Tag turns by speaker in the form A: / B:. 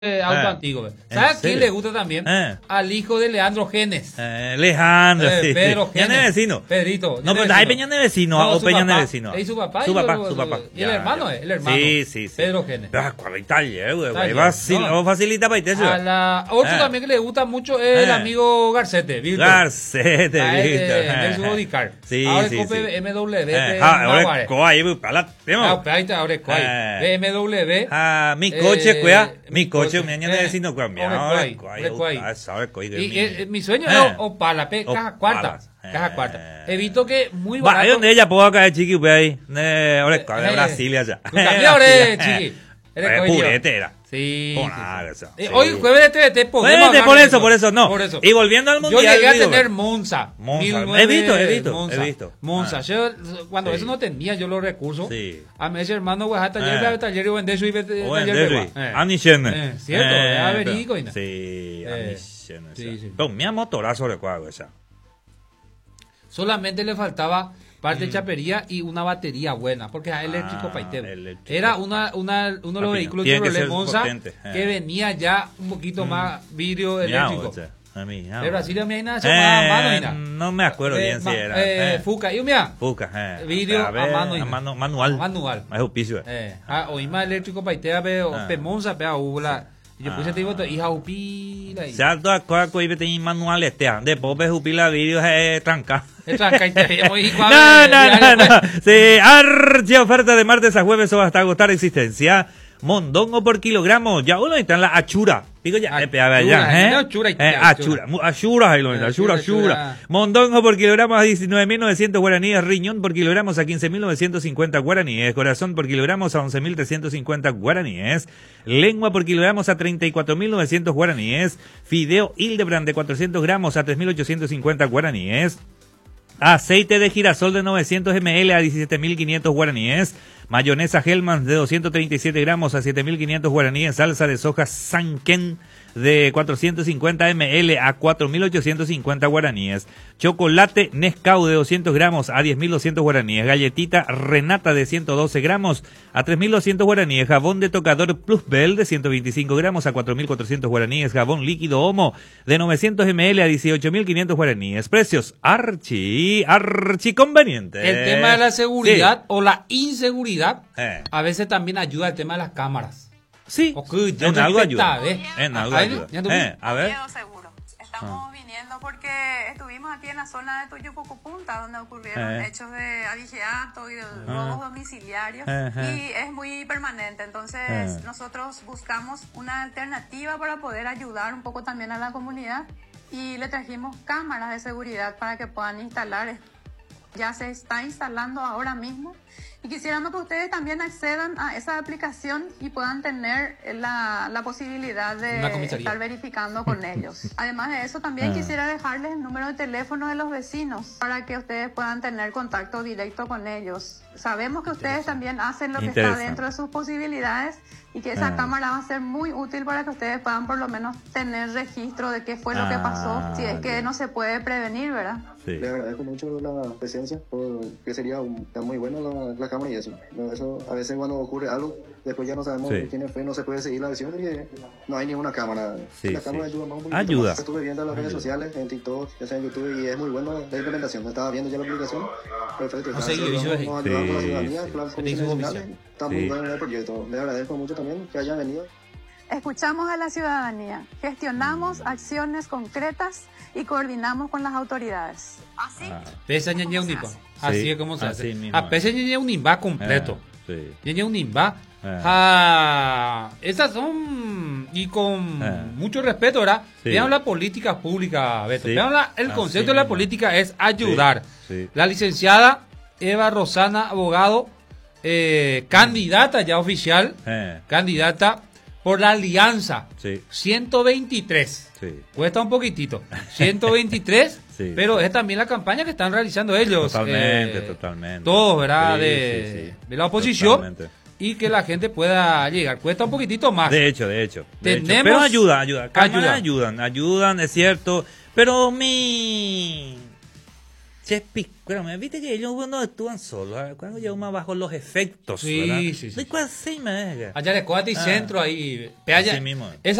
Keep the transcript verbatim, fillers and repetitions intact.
A: Eh, auto
B: eh,
A: antiguo. ¿Sabes a quién le gusta también?
B: Eh.
A: Al hijo de Leandro Genes.
B: Eh, Alejandro,
A: Eh,
B: sí.
A: Pedro
B: sí. Ya no es
A: Genes.
B: vecino.
A: Pedrito.
B: No, pero hay Peña de vecino
A: No,
B: o
A: su
B: Peña de
A: papá.
B: vecino.
A: ¿Y su papá?
B: Su
A: y
B: papá,
A: yo-
B: su papá.
A: Y el
B: Ya,
A: hermano,
B: ya.
A: eh, el hermano.
B: Sí, sí, sí.
A: Pedro Genes.
B: Ah, cuál Italia, güey.
A: Italia,
B: Fácil,
A: no.
B: o facilita para irte.
A: A la, otro
B: Eh.
A: también que le gusta mucho es el
B: Eh.
A: amigo Garcete, Víctor.
B: Garcete,
A: A este,
B: Víctor.
A: de su bodycar.
B: Sí,
A: Ahora
B: sí,
A: cope
B: sí.
A: M W.
B: Eh,
A: de
B: ah, ahora
A: Navarre.
B: coay, güey, para la
A: Ah,
B: tema.
A: ahí está, ahora coay.
B: Eh.
A: B M W.
B: Ah, mi coche,
A: Eh,
B: cuea.
A: mi
B: Mi coche,
A: coche.
B: mi año de
A: Eh.
B: vecino, cuea. Mi
A: Ahora
B: ahora
A: coay,
B: coay.
A: ahora coay.
B: Ah, sabe coay de
A: Y
B: mi-
A: eh, mi sueño
B: Eh.
A: es Opala, pe, caja
B: Opalas.
A: cuarta. Caja
B: Eh.
A: cuarta. He visto que muy
B: Va, ahí
A: barato.
B: donde ella puedo caer chiqui, pues ahí. Eh, ahora
A: Eh,
B: coay de
A: eh.
B: Brasil allá.
A: Tú también ahora,
B: Brasil.
A: chiqui. Eres
B: Eh,
A: coay,
B: purete era.
A: Sí.
B: Por
A: sí, sí.
B: nada, o sea,
A: Eh,
B: sí.
A: Hoy jueves de T V T podemos
B: Vete,
A: hablar
B: por
A: de
B: eso, por eso, no.
A: Por eso.
B: Y volviendo al
A: Yo
B: mundial.
A: llegué a
B: digo,
A: tener Monza.
B: Monza.
A: mil
B: He
A: nueve
B: visto, he visto,
A: Monza.
B: he visto.
A: Monza.
B: Ah.
A: Yo, cuando
B: Sí.
A: eso no tenía yo los recursos.
B: Sí.
A: A mí ese hermano, güey, a taller,
B: Eh.
A: a taller y vender su y vende
B: Buen
A: taller de
B: derby.
A: gua- eh.
B: Ani Shenne.
A: Eh, cierto,
B: Eh,
A: es verídico y nada.
B: Sí,
A: Eh,
B: Ani Shenne.
A: sí,
B: o sea.
A: sí.
B: Pero mi motorazo de cuadro esa.
A: Solamente le faltaba parte de chapería y una batería buena, porque es eléctrico
B: Ah,
A: paiteo.
B: eléctrico.
A: Era una, una, uno de los
B: Papi,
A: vehículos
B: tiene que
A: Chevrolet
B: ser
A: Monza
B: potente, eh.
A: que venía ya un poquito más vidrio
B: Miau,
A: eléctrico.
B: o sea, a mí, miau.
A: De Brasil a mí hay nada,
B: Eh,
A: a mano y nada.
B: no me acuerdo
A: Eh,
B: bien si
A: ma-
B: era.
A: eh,
B: eh.
A: Fuca, y mira,
B: Fuca, eh.
A: Vidrio
B: A ver,
A: a mano y
B: a
A: nada.
B: mano, manual.
A: Manual.
B: Es un piso, eh.
A: eh, ah, o ima eléctrico paitea, pero
B: Ah.
A: pe Monza, pe a Ula. Y yo puse
B: Ah.
A: te digo, hija upila y.
B: Se ha todas cosas que hoy tenía manual este. Después de jupila vídeos es tranca.
A: Esta acá y te veíamos y cuadro
B: No,
A: de
B: no, no,
A: diario,
B: no.
A: pues.
B: Sí, archi oferta de martes a jueves o hasta agotar existencia. Mondongo por kilogramo. Ya uno está en la achura. Digo ya,
A: Achura,
B: eh, pe, a ver, ya, ¿eh?
A: no, achura y-
B: Eh,
A: achura.
B: achura. mu- Achura, ahí lo ven, achura,
A: Achura,
B: achura.
A: achura.
B: Mondongo por kilogramo a diecinueve mil novecientos guaraníes. Riñón por kilogramos a quince mil novecientos cincuenta guaraníes. Corazón por kilogramos a once mil trescientos cincuenta guaraníes. Lengua por kilogramos a treinta y cuatro mil novecientos guaraníes. Fideo Hildebrand de cuatrocientos gramos a tres mil ochocientos cincuenta guaraníes. Aceite de girasol de novecientos mililitros a diecisiete mil quinientos guaraníes. Mayonesa Hellmann's de doscientos treinta y siete gramos a siete mil quinientos guaraníes. Salsa de soja Sanken de cuatrocientos cincuenta mililitros a cuatro mil ochocientos cincuenta guaraníes. Chocolate Nescau de doscientos gramos a diez mil doscientos guaraníes. Galletita Renata de ciento doce gramos a tres mil doscientos guaraníes. Jabón de tocador Plus Bell de ciento veinticinco gramos a cuatro mil cuatrocientos guaraníes. Jabón líquido Omo de novecientos mililitros a dieciocho mil quinientos guaraníes. Precios archi, archi convenientes.
A: El tema de la seguridad
B: Sí.
A: o la inseguridad,
B: Eh.
A: a veces también ayuda el tema de las cámaras.
B: Sí,
A: O que yo
B: en
A: no
B: algo
A: respetaba,
B: ayuda.
A: ¿eh?
B: En algo
A: Ahí,
B: ayuda.
A: ya tú-
B: Eh, a ver.
C: Miedo seguro. Estamos viniendo porque estuvimos aquí en la zona de Tuyupucupunta, donde ocurrieron
B: Eh.
C: hechos de abigeato y de
B: Ah.
C: robos domiciliarios.
B: Ajá.
C: Y es muy permanente. Entonces,
B: Ah.
C: nosotros buscamos una alternativa para poder ayudar un poco también a la comunidad. Y le trajimos cámaras de seguridad para que puedan instalar. Ya se está instalando ahora mismo. Y quisiéramos que ustedes también accedan a esa aplicación y puedan tener la, la posibilidad de
A: Una comisaría.
C: estar verificando con ellos. Además de eso, también
B: Ah.
C: quisiera dejarles el número de teléfono de los vecinos para que ustedes puedan tener contacto directo con ellos. Sabemos que ustedes también hacen lo que está
B: Interesante.
C: dentro de sus posibilidades y que esa
B: Ah.
C: cámara va a ser muy útil para que ustedes puedan por lo menos tener registro de qué fue lo que pasó,
B: Ah,
C: si es que
B: bien.
C: no se puede prevenir, ¿verdad?
B: Sí.
D: Le agradezco mucho la presencia, porque sería un- está muy bueno la, la cámara y eso. No, eso. A veces cuando ocurre algo, después ya no sabemos
B: Sí.
D: quién fue, no se puede seguir la versión y no hay ninguna cámara.
B: Sí,
D: la cámara
B: sí.
D: ayuda más un poquito
B: Ayuda.
D: más. Estuve viendo en las redes
B: Ayuda.
D: sociales, en TikTok, ya sea en YouTube, y es muy bueno la implementación. Estaba viendo ya la aplicación. Perfecto.
A: No sé,
D: Gracias,
A: yo hice-
D: vamos, vamos a ayudar con la
B: Sí,
D: ciudadanía,
B: sí.
D: plan
A: Se te hizo
D: comisiones
A: comisión.
D: finales. Está
B: Sí.
D: muy bueno el proyecto. Le agradezco mucho también que hayan venido.
C: Escuchamos a la ciudadanía, gestionamos acciones concretas y coordinamos con las autoridades. Así.
B: Ah,
A: Pese ñeñe un imba. Así es como se
B: así
A: hace.
B: mismo
A: A
B: es.
A: pese ñeñe un imba completo.
B: eh, sí.
A: Ñeñe un imba.
B: Eh.
A: Ah, esas son, y con
B: Eh.
A: mucho respeto, ¿verdad?
B: Sí.
A: Veamos la política pública, Beto.
B: Sí.
A: Veamos la- el
B: Así
A: concepto de la
B: mismo.
A: política es ayudar.
B: Sí, sí.
A: La licenciada Eva Rosana Abogado, eh, candidata ya oficial,
B: Eh,
A: candidata por la alianza
B: sí,
A: ciento veintitrés.
B: sí.
A: Cuesta un poquitito. ciento veintitrés,
B: Sí,
A: pero
B: sí.
A: es también la campaña que están realizando ellos.
B: Totalmente,
A: eh,
B: totalmente.
A: Todos, ¿verdad?
B: Sí,
A: de,
B: sí, sí.
A: de la oposición.
B: Totalmente.
A: Y que la gente pueda llegar. Cuesta un poquitito más.
B: De hecho, de hecho. de hecho.
A: Tenemos-
B: Pero ayuda, ayuda. Cámaras
A: Ayuda.
B: ayudan, ayudan, es cierto. Pero mi Che, bueno, viste que ellos no actúan solos, ¿eh? Cuando llevan más bajo los efectos,
A: Sí,
B: ¿verdad?
A: sí, sí,
B: De
A: sí.
B: quase, mega.
A: Allá de Cuati
B: Ah.
A: Centro ahí. Pe allá-
B: Así mismo.
A: Esa